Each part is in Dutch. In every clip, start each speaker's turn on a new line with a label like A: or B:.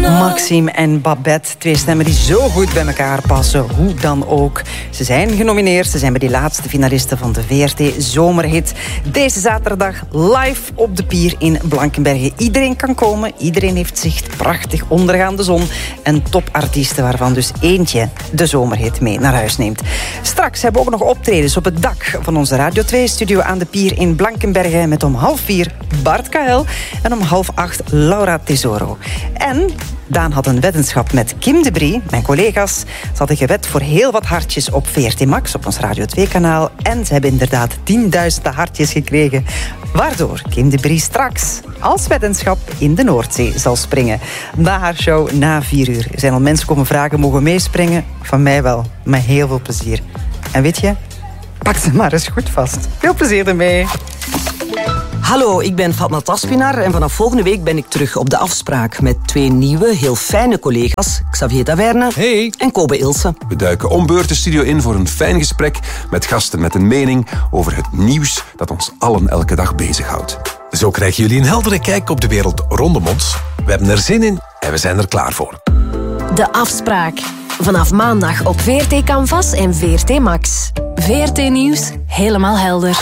A: Maxime en Babette, twee stemmen die zo goed bij elkaar passen, hoe dan ook. Ze zijn genomineerd, ze zijn bij die laatste finalisten van de VRT Zomerhit. Deze zaterdag live op de pier in Blankenberge. Iedereen kan komen, iedereen heeft zicht, prachtig ondergaande zon en topartiesten waarvan dus eentje de Zomerhit mee naar huis neemt. Straks hebben we ook nog optredens op het dak van onze Radio 2-studio aan de pier in Blankenberge met om 3:30 Bart Kael en om 7:30 Laura Tesoro. En Daan had een weddenschap met Kim de Brie, mijn collega's. Ze hadden gewed voor heel wat hartjes op VRT Max, op ons Radio 2-kanaal. En ze hebben inderdaad 10.000 hartjes gekregen. Waardoor Kim de Brie straks als weddenschap in de Noordzee zal springen. Na haar show, na 4:00. Er zijn al mensen komen vragen, mogen meespringen? Van mij wel, met heel veel plezier. En weet je, pak ze maar eens goed vast. Veel plezier ermee.
B: Hallo, ik ben Fatma Taspinar en vanaf volgende week ben ik terug op de afspraak met 2 nieuwe, heel fijne collega's. Xavier Taverne en Kobe Ilse.
C: We duiken om beurt de studio in voor een fijn gesprek met gasten met een mening over het nieuws dat ons allen elke dag bezighoudt.
D: Zo krijgen jullie een heldere kijk op de wereld rondom ons. We hebben er zin in en we zijn er klaar voor.
E: De afspraak. Vanaf maandag op VRT Canvas en VRT Max. VRT Nieuws, helemaal helder.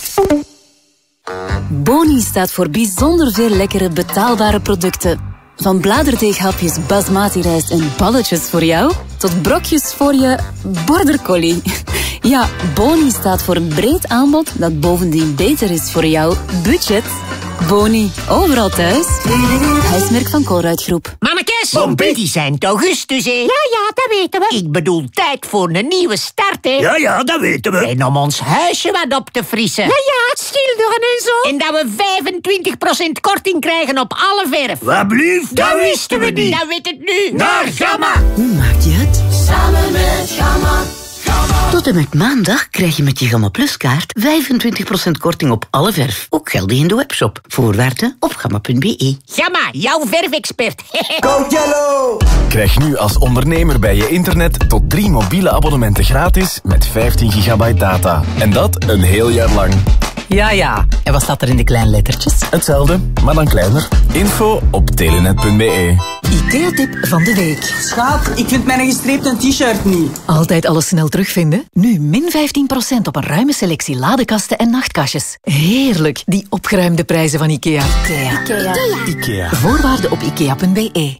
E: Boni staat voor bijzonder veel lekkere betaalbare producten. Van bladerdeeghapjes basmati rijst en balletjes voor jou, tot brokjes voor je border collie. Ja, Boni staat voor een breed aanbod dat bovendien beter is voor jouw budget. Boni, overal thuis. Huismerk van Colruyt Groep.
F: Mannekes, die zijn het augustus, hè? Ja, dat weten we. Ik bedoel, tijd voor een nieuwe start, hè?
G: Ja, dat weten we.
F: En om ons huisje wat op te frissen.
G: Ja, schilderen en zo.
F: En dat we 25% korting krijgen op alle verf.
G: Wat blieft? Dat wisten we niet.
F: Dat weet het nu.
G: Naar Gamma.
H: Hoe maak je het?
I: Samen met Gamma.
H: Tot en met maandag krijg je met je Gamma Plus kaart 25% korting op alle verf. Ook geldig in de webshop. Voorwaarden op gamma.be.
F: Gamma, jouw verfexpert.
G: Go Jello!
J: Krijg nu als ondernemer bij je internet tot 3 mobiele abonnementen gratis met 15 gigabyte data. En dat een heel jaar lang.
B: Ja. En wat staat er in de kleine lettertjes?
J: Hetzelfde, maar dan kleiner. Info op telenet.be.
B: IKEA-tip van de week.
A: Schaat, ik vind mijn gestreepte t-shirt niet.
B: Altijd alles snel terugvinden? Nu min 15% op een ruime selectie ladekasten en nachtkastjes. Heerlijk, die opgeruimde prijzen van IKEA.
J: IKEA.
B: Voorwaarden op ikea.be.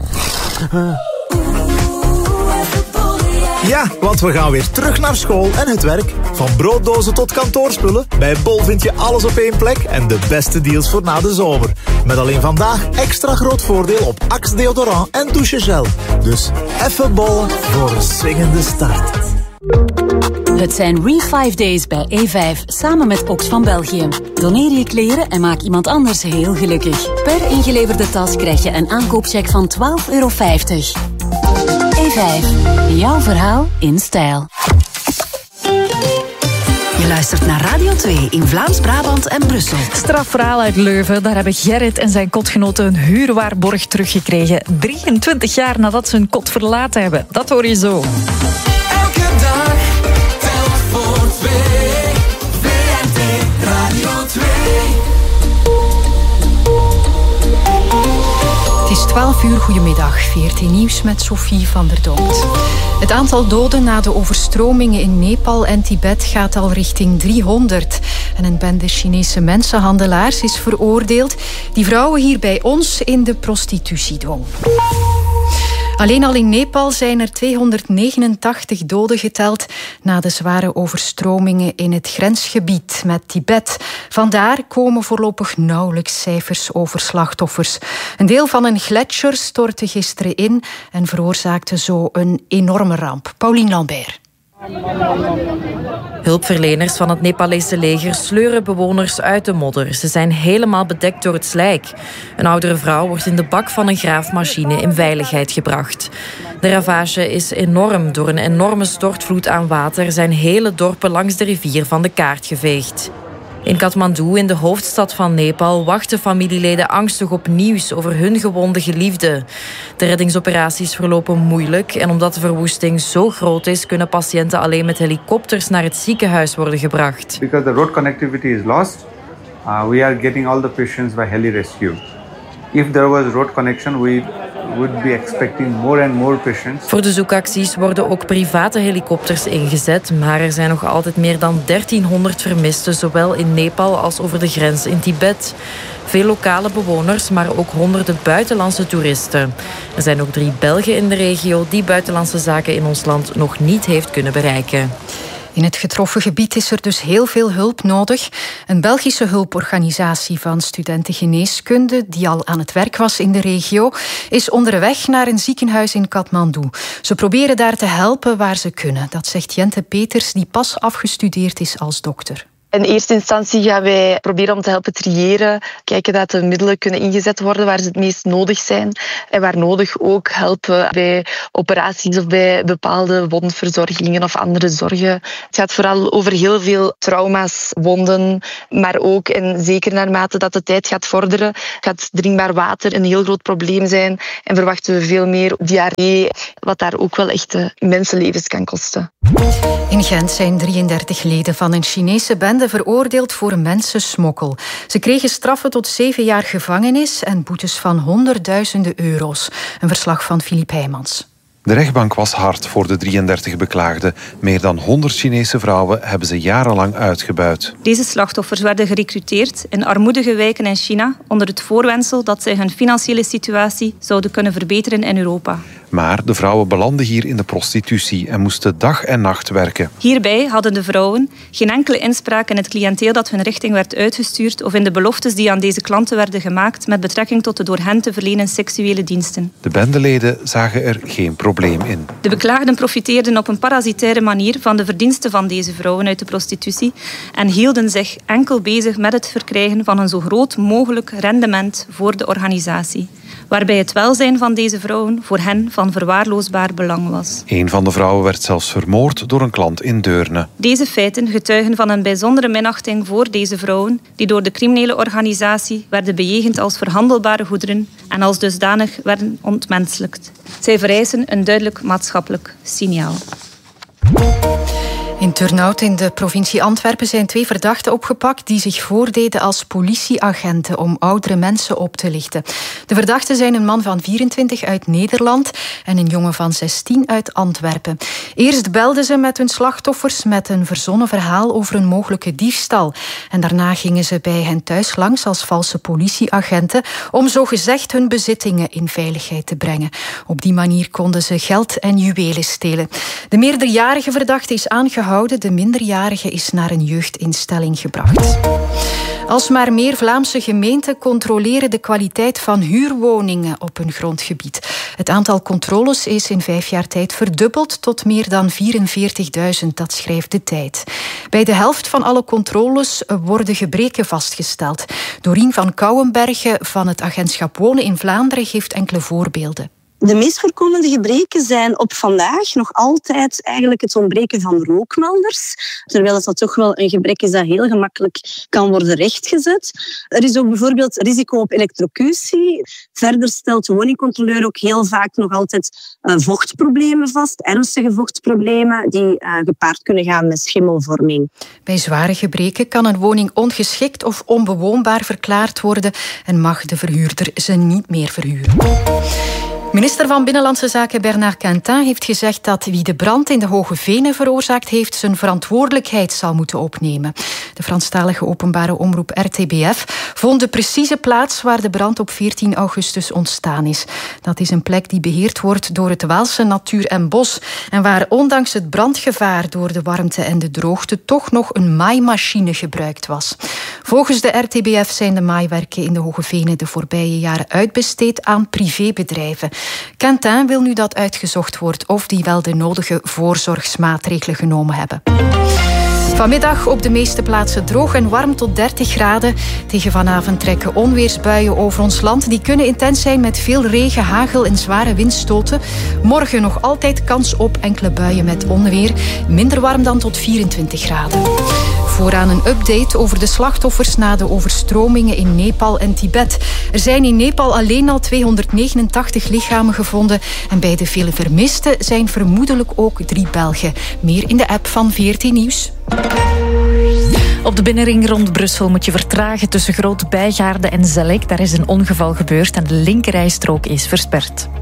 K: Ja, want we gaan weer terug naar school en het werk. Van brooddozen tot kantoorspullen. Bij Bol vind je alles op één plek en de beste deals voor na de zomer. Met alleen vandaag extra groot voordeel op Axe deodorant en douchegel. Dus even Bol voor een swingende start.
E: Het zijn Re5 Days bij E5, samen met Oxfam België. Doneer je kleren en maak iemand anders heel gelukkig. Per ingeleverde tas krijg je een aankoopcheck van €12,50. E5, jouw verhaal in stijl.
H: Je luistert naar Radio 2 in Vlaams-Brabant en Brussel.
L: Strafverhaal uit Leuven. Daar hebben Gerrit en zijn kotgenoten een huurwaarborg teruggekregen. 23 jaar nadat ze hun kot verlaten hebben. Dat hoor je zo.
I: Elke dag telt voor 2. VRT Radio 2.
M: Het is 12 uur, goedemiddag. VRT Nieuws met Sophie van der Domt. Het aantal doden na de overstromingen in Nepal en Tibet gaat al richting 300. En een bende Chinese mensenhandelaars is veroordeeld die vrouwen hier bij ons in de prostitutie dwong. Alleen al in Nepal zijn er 289 doden geteld na de zware overstromingen in het grensgebied met Tibet. Vandaar komen voorlopig nauwelijks cijfers over slachtoffers. Een deel van een gletsjer stortte gisteren in en veroorzaakte zo een enorme ramp. Pauline Lambert.
N: Hulpverleners van het Nepalese leger sleuren bewoners uit de modder. Ze zijn helemaal bedekt door het slijk. Een oudere vrouw wordt in de bak van een graafmachine in veiligheid gebracht. De ravage is enorm. Door een enorme stortvloed aan water zijn hele dorpen langs de rivier van de kaart geveegd. In Kathmandu, in de hoofdstad van Nepal, wachten familieleden angstig op nieuws over hun gewonde geliefden. De reddingsoperaties verlopen moeilijk en omdat de verwoesting zo groot is, kunnen patiënten alleen met helikopters naar het ziekenhuis worden gebracht.
O: Because the road connectivity is lost, we are getting all the patients by heli rescue. If there was road connection, we would be expecting more and more patients.
N: Voor de zoekacties worden ook private helikopters ingezet, maar er zijn nog altijd meer dan 1300 vermisten, zowel in Nepal als over de grens in Tibet. Veel lokale bewoners, maar ook honderden buitenlandse toeristen. Er zijn ook 3 Belgen in de regio die buitenlandse zaken in ons land nog niet heeft kunnen bereiken.
M: In het getroffen gebied is er dus heel veel hulp nodig. Een Belgische hulporganisatie van studenten geneeskunde, die al aan het werk was in de regio, is onderweg naar een ziekenhuis in Kathmandu. Ze proberen daar te helpen waar ze kunnen. Dat zegt Jente Peters, die pas afgestudeerd is als dokter.
P: In eerste instantie gaan wij proberen om te helpen triëren, kijken dat de middelen kunnen ingezet worden waar ze het meest nodig zijn. En waar nodig ook helpen bij operaties of bij bepaalde wondverzorgingen of andere zorgen. Het gaat vooral over heel veel trauma's, wonden, maar ook, en zeker naarmate dat de tijd gaat vorderen, gaat drinkbaar water een heel groot probleem zijn en verwachten we veel meer diarree, wat daar ook wel echt mensenlevens kan kosten.
M: In Gent zijn 33 leden van een Chinese bende veroordeeld voor mensensmokkel. Ze kregen straffen tot 7 jaar gevangenis en boetes van honderdduizenden euro's. Een verslag van Filip Heijmans.
Q: De rechtbank was hard voor de 33 beklaagden. Meer dan 100 Chinese vrouwen hebben ze jarenlang uitgebuit.
R: Deze slachtoffers werden gerecruiteerd in armoedige wijken in China onder het voorwendsel dat zij hun financiële situatie zouden kunnen verbeteren in Europa.
Q: Maar de vrouwen belanden hier in de prostitutie en moesten dag en nacht werken.
R: Hierbij hadden de vrouwen geen enkele inspraak in het cliënteel dat hun richting werd uitgestuurd of in de beloftes die aan deze klanten werden gemaakt met betrekking tot de door hen te verlenen seksuele diensten.
Q: De bendeleden zagen er geen probleem in.
R: De beklaagden profiteerden op een parasitaire manier van de verdiensten van deze vrouwen uit de prostitutie en hielden zich enkel bezig met het verkrijgen van een zo groot mogelijk rendement voor de organisatie, waarbij het welzijn van deze vrouwen voor hen van verwaarloosbaar belang was.
Q: Een van de vrouwen werd zelfs vermoord door een klant in Deurne.
R: Deze feiten getuigen van een bijzondere minachting voor deze vrouwen, die door de criminele organisatie werden bejegend als verhandelbare goederen en als dusdanig werden ontmenselijkt. Zij vereisen een duidelijk maatschappelijk signaal.
M: In Turnhout in de provincie Antwerpen zijn 2 verdachten opgepakt die zich voordeden als politieagenten om oudere mensen op te lichten. De verdachten zijn een man van 24 uit Nederland en een jongen van 16 uit Antwerpen. Eerst belden ze met hun slachtoffers met een verzonnen verhaal over een mogelijke diefstal. En daarna gingen ze bij hen thuis langs als valse politieagenten om zogezegd hun bezittingen in veiligheid te brengen. Op die manier konden ze geld en juwelen stelen. De meerderjarige verdachte is aangehouden. De minderjarige is naar een jeugdinstelling gebracht. Alsmaar meer Vlaamse gemeenten controleren de kwaliteit van huurwoningen op hun grondgebied. Het aantal controles is in 5 jaar tijd verdubbeld tot meer dan 44.000, dat schrijft De Tijd. Bij de helft van alle controles worden gebreken vastgesteld. Dorien van Kouwenbergen van het agentschap Wonen in Vlaanderen geeft enkele voorbeelden.
S: De meest voorkomende gebreken zijn op vandaag nog altijd eigenlijk het ontbreken van rookmelders. Terwijl dat toch wel een gebrek is dat heel gemakkelijk kan worden rechtgezet. Er is ook bijvoorbeeld risico op elektrocutie. Verder stelt de woningcontroleur ook heel vaak nog altijd vochtproblemen vast. Ernstige vochtproblemen die gepaard kunnen gaan met schimmelvorming.
M: Bij zware gebreken kan een woning ongeschikt of onbewoonbaar verklaard worden en mag de verhuurder ze niet meer verhuren. Minister van Binnenlandse Zaken Bernard Quentin heeft gezegd dat wie de brand in de Hoge Venen veroorzaakt heeft zijn verantwoordelijkheid zal moeten opnemen. De Franstalige openbare omroep RTBF vond de precieze plaats waar de brand op 14 augustus ontstaan is. Dat is een plek die beheerd wordt door het Waalse Natuur en Bos en waar ondanks het brandgevaar door de warmte en de droogte toch nog een maaimachine gebruikt was. Volgens de RTBF zijn de maaiwerken in de Hoge Venen de voorbije jaren uitbesteed aan privébedrijven. Quentin wil nu dat uitgezocht wordt of die wel de nodige voorzorgsmaatregelen genomen hebben. Vanmiddag op de meeste plaatsen droog en warm tot 30 graden. Tegen vanavond trekken onweersbuien over ons land. Die kunnen intens zijn met veel regen, hagel en zware windstoten. Morgen nog altijd kans op enkele buien met onweer. Minder warm dan tot 24 graden. Vooraan een update over de slachtoffers na de overstromingen in Nepal en Tibet. Er zijn in Nepal alleen al 289 lichamen gevonden. En bij de vele vermisten zijn vermoedelijk ook 3 Belgen. Meer in de app van VRT Nieuws.
L: Op de binnenring rond Brussel moet je vertragen tussen Groot Bijgaarde en Zellik. Daar is een ongeval gebeurd en de linkerrijstrook is versperd.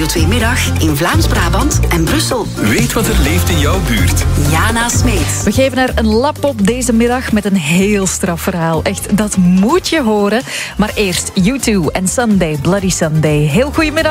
H: Radio 2 Middag in Vlaams-Brabant en Brussel.
J: Weet wat er leeft in jouw buurt.
H: Jana Smeet.
L: We geven er een lap op deze middag met een heel straf verhaal. Echt, dat moet je horen. Maar eerst U2 en Sunday, Bloody Sunday. Heel goedemiddag.